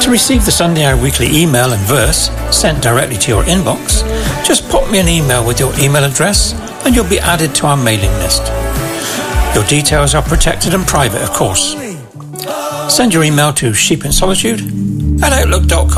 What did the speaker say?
To receive the Sunday Hour Weekly email and verse sent directly to your inbox, just pop me an email with your email address and you'll be added to our mailing list. Your details are protected and private, of course. Send your email to sheepinsolitude@outlook.com.